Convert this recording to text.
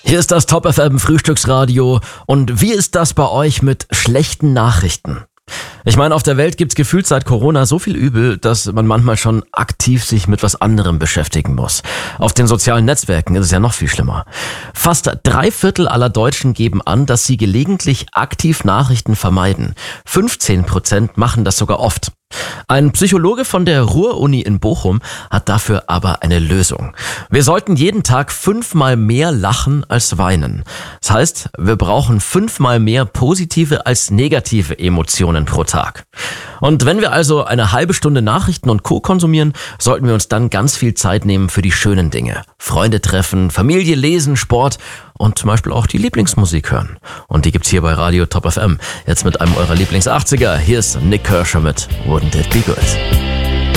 Hier ist das Top FM Frühstücksradio. Und wie ist das bei euch mit schlechten Nachrichten? Ich meine, auf der Welt gibt's gefühlt seit Corona so viel Übel, dass man manchmal schon aktiv sich mit was anderem beschäftigen muss. Auf den sozialen Netzwerken ist es ja noch viel schlimmer. Fast 3/4 aller Deutschen geben an, dass sie gelegentlich aktiv Nachrichten vermeiden. 15% machen das sogar oft. Ein Psychologe von der Ruhr-Uni in Bochum hat dafür aber eine Lösung. Wir sollten jeden Tag 5-mal mehr lachen als weinen. Das heißt, wir brauchen 5-mal mehr positive als negative Emotionen pro Tag. Und wenn wir also eine halbe Stunde Nachrichten und Co. konsumieren, sollten wir uns dann ganz viel Zeit nehmen für die schönen Dinge. Freunde treffen, Familie lesen, Sport und zum Beispiel auch die Lieblingsmusik hören. Und die gibt's hier bei Radio Top FM. Jetzt mit einem eurer Lieblings-80er. Hier ist Nick Kershaw mit Wouldn't It Be Good.